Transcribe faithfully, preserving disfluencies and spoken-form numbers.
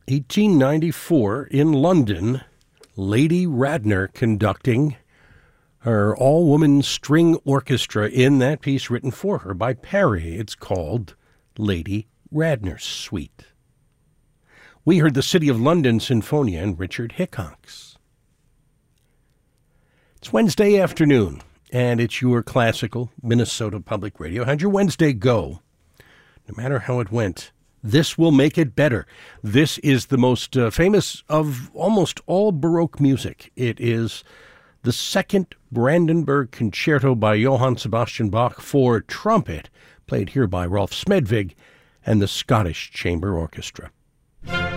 eighteen ninety-four in London, Lady Radner conducting her all-woman string orchestra in that piece written for her by Perry. It's called Lady Radner's Suite. We heard the City of London Sinfonia and Richard Hickox. It's Wednesday afternoon, and it's your classical Minnesota Public Radio. How'd your Wednesday go? No matter how it went, this will make it better. This is the most uh, famous of almost all Baroque music. It is the second Brandenburg Concerto by Johann Sebastian Bach for trumpet, played here by Rolf Smedvig and the Scottish Chamber Orchestra.